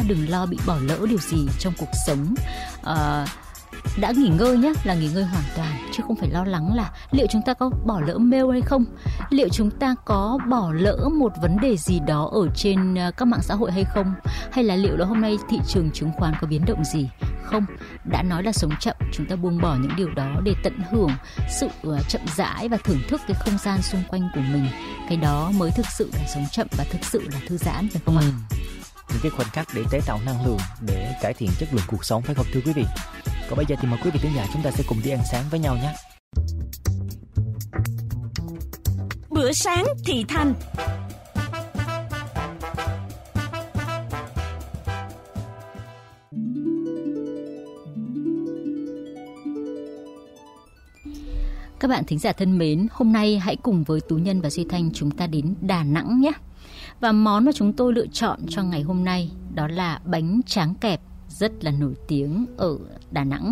đừng lo bị bỏ lỡ điều gì trong cuộc sống. Đã nghỉ ngơi nhé, là nghỉ ngơi hoàn toàn, chứ không phải lo lắng là liệu chúng ta có bỏ lỡ mail hay không, liệu chúng ta có bỏ lỡ một vấn đề gì đó ở trên các mạng xã hội hay không, hay là liệu là hôm nay thị trường chứng khoán có biến động gì không. Đã nói là sống chậm, chúng ta buông bỏ những điều đó để tận hưởng sự chậm rãi và thưởng thức cái không gian xung quanh của mình. Cái đó mới thực sự là sống chậm và thực sự là thư giãn, phải không ạ? Những cái khoảnh khắc để tái tạo năng lượng, để cải thiện chất lượng cuộc sống, phải không thưa quý vị? Còn bây giờ thì mời quý vị khán giả chúng ta sẽ cùng đi ăn sáng với nhau nhé. Bữa sáng thị thành. Các bạn thính giả thân mến, hôm nay hãy cùng với Tú Nhân và Duy Thanh chúng ta đến Đà Nẵng nhé. Và món mà chúng tôi lựa chọn cho ngày hôm nay đó là bánh tráng kẹp, rất là nổi tiếng ở Đà Nẵng.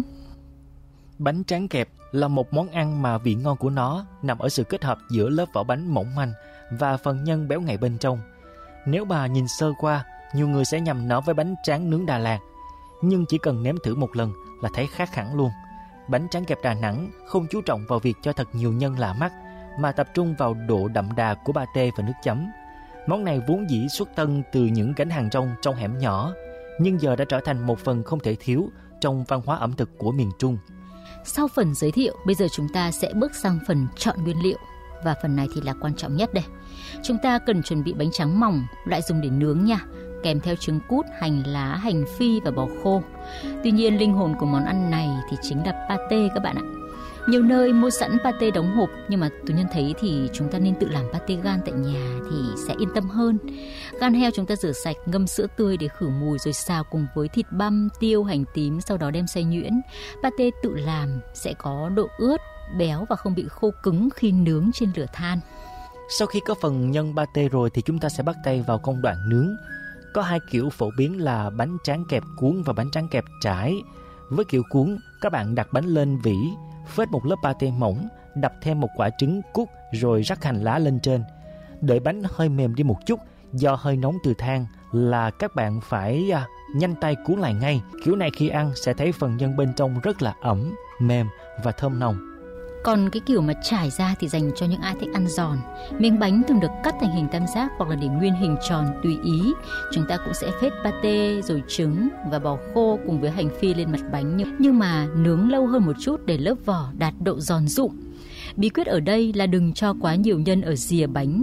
Bánh tráng kẹp là một món ăn mà vị ngon của nó nằm ở sự kết hợp giữa lớp vỏ bánh mỏng manh và phần nhân béo ngậy bên trong. Nếu mà nhìn sơ qua, nhiều người sẽ nhầm nó với bánh tráng nướng Đà Lạt, nhưng chỉ cần nếm thử một lần là thấy khác hẳn luôn. Bánh tráng kẹp Đà Nẵng không chú trọng vào việc cho thật nhiều nhân lạ mắt, mà tập trung vào độ đậm đà của pate và nước chấm. Món này vốn dĩ xuất thân từ những gánh hàng rong trong hẻm nhỏ, nhưng giờ đã trở thành một phần không thể thiếu trong văn hóa ẩm thực của miền Trung. Sau phần giới thiệu, bây giờ chúng ta sẽ bước sang phần chọn nguyên liệu. Và phần này thì là quan trọng nhất đây. Chúng ta cần chuẩn bị bánh tráng mỏng, loại dùng để nướng nha, kèm theo trứng cút, hành lá, hành phi và bò khô. Tuy nhiên, linh hồn của món ăn này thì chính là pate các bạn ạ. Nhiều nơi mua sẵn pate đóng hộp, nhưng mà Tú Nhân thấy thì chúng ta nên tự làm pate gan tại nhà thì sẽ yên tâm hơn. Gan heo chúng ta rửa sạch, ngâm sữa tươi để khử mùi rồi xào cùng với thịt băm, tiêu, hành tím, sau đó đem xay nhuyễn. Pate tự làm sẽ có độ ướt, béo và không bị khô cứng khi nướng trên lửa than. Sau khi có phần nhân pate rồi thì chúng ta sẽ bắt tay vào công đoạn nướng. Có hai kiểu phổ biến là bánh tráng kẹp cuốn và bánh tráng kẹp trải. Với kiểu cuốn, các bạn đặt bánh lên vỉ, phết một lớp pate mỏng, đập thêm một quả trứng cút rồi rắc hành lá lên trên. Đợi bánh hơi mềm đi một chút, do hơi nóng từ than là các bạn phải nhanh tay cuốn lại ngay. Kiểu này khi ăn sẽ thấy phần nhân bên trong rất là ẩm, mềm và thơm nồng. Còn cái kiểu mà trải ra thì dành cho những ai thích ăn giòn. Miếng bánh thường được cắt thành hình tam giác hoặc là để nguyên hình tròn tùy ý. Chúng ta cũng sẽ phết pate rồi trứng và bò khô cùng với hành phi lên mặt bánh, nhưng mà nướng lâu hơn một chút để lớp vỏ đạt độ giòn rụm. Bí quyết ở đây là đừng cho quá nhiều nhân ở rìa bánh,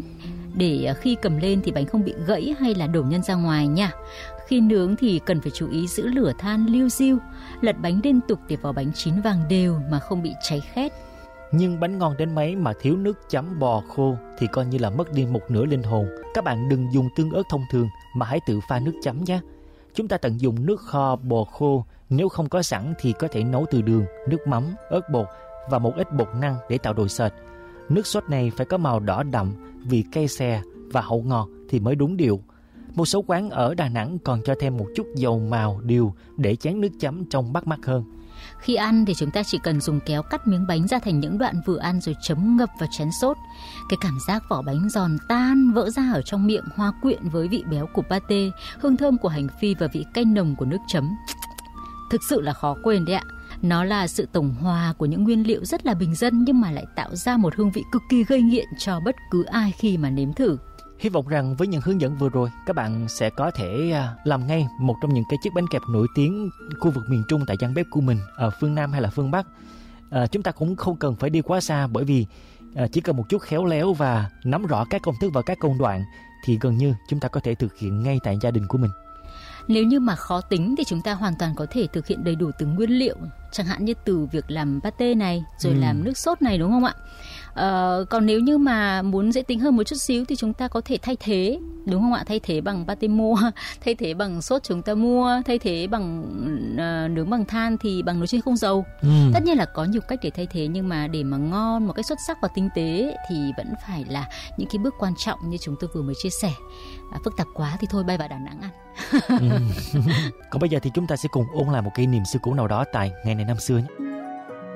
để khi cầm lên thì bánh không bị gãy hay là đổ nhân ra ngoài nha. Khi nướng thì cần phải chú ý giữ lửa than liu riu, lật bánh liên tục để vỏ bánh chín vàng đều mà không bị cháy khét. Nhưng bánh ngon đến mấy mà thiếu nước chấm bò khô thì coi như là mất đi một nửa linh hồn. Các bạn đừng dùng tương ớt thông thường mà hãy tự pha nước chấm nhé. Chúng ta tận dụng nước kho bò khô, nếu không có sẵn thì có thể nấu từ đường, nước mắm, ớt bột và một ít bột năng để tạo độ sệt. Nước sốt này phải có màu đỏ đậm, vị cay xè và hậu ngọt thì mới đúng điệu. Một số quán ở Đà Nẵng còn cho thêm một chút dầu màu điều để chén nước chấm trông bắt mắt hơn. Khi ăn thì chúng ta chỉ cần dùng kéo cắt miếng bánh ra thành những đoạn vừa ăn rồi chấm ngập vào chén sốt. Cái cảm giác vỏ bánh giòn tan vỡ ra ở trong miệng hòa quyện với vị béo của pate, hương thơm của hành phi và vị cay nồng của nước chấm. Thực sự là khó quên đấy ạ. Nó là sự tổng hòa của những nguyên liệu rất là bình dân nhưng mà lại tạo ra một hương vị cực kỳ gây nghiện cho bất cứ ai khi mà nếm thử. Hy vọng rằng với những hướng dẫn vừa rồi, các bạn sẽ có thể làm ngay một trong những cái chiếc bánh kẹp nổi tiếng khu vực miền Trung tại gian bếp của mình ở phương Nam hay là phương Bắc. Chúng ta cũng không cần phải đi quá xa, bởi vì chỉ cần một chút khéo léo và nắm rõ các công thức và các công đoạn thì gần như chúng ta có thể thực hiện ngay tại gia đình của mình. Nếu như mà khó tính thì chúng ta hoàn toàn có thể thực hiện đầy đủ từng nguyên liệu, chẳng hạn như từ việc làm pate này rồi làm nước sốt này, đúng không ạ? Còn nếu như mà muốn dễ tính hơn một chút xíu thì chúng ta có thể thay thế, đúng không ạ? Thay thế bằng pate mua, thay thế bằng sốt chúng ta mua, thay thế bằng nướng bằng than thì bằng nồi chiên không dầu. Tất nhiên là có nhiều cách để thay thế, nhưng mà để mà ngon một cách xuất sắc và tinh tế thì vẫn phải là những cái bước quan trọng như chúng tôi vừa mới chia sẻ. Phức tạp quá thì thôi bay vào Đà Nẵng ăn. Còn bây giờ thì chúng ta sẽ cùng ôn lại một kỷ niệm xưa cũ nào đó tại ngày này năm xưa nhé.